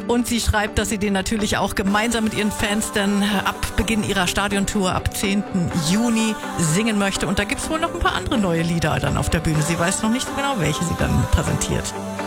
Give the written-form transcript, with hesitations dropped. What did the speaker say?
Und sie schreibt, dass sie den natürlich auch gemeinsam mit ihren Fans dann ab Beginn ihrer Stadiontour ab 10. Juni singen möchte. Und da gibt es wohl noch ein paar andere neue Lieder dann auf der Bühne. Sie weiß noch nicht so genau, welche sie dann präsentiert.